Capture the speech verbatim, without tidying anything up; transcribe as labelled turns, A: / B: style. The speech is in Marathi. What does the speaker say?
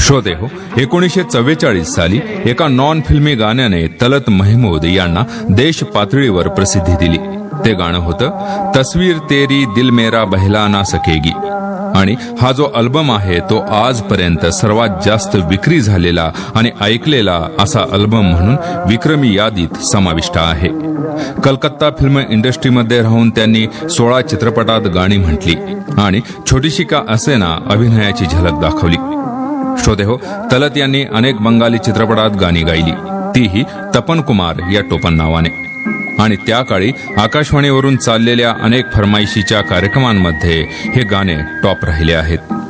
A: श्रोते हो, एकोणीसशे चव्वेचाळीस साली एका नॉन फिल्मी गाण्याने तलत महमूद यांना देश पातळीवर प्रसिद्धी दिली. ते गाणं होतं तस्वीर तेरी दिल मेरा बहला ना सकेगी. आणि हा जो अल्बम आहे तो आजपर्यंत सर्वात जास्त विक्री झालेला आणि ऐकलेला असा अल्बम म्हणून विक्रमी यादीत समाविष्ट आहे. कलकत्ता फिल्म इंडस्ट्रीमध्ये राहून त्यांनी सोळा चित्रपटात गाणी म्हटली आणि छोटीशी का असेना अभिनयाची झलक दाखवली. श्रोते हो, तलत यांनी अनेक बंगाली चित्रपटात गाणी गायली, तीही तपन कुमार या टोपण नावाने. आणि त्या काळी आकाशवाणीवरून चाललेल्या अनेक फरमाईशीच्या कार्यक्रमांमध्ये हे गाणे टॉप राहिले आहेत.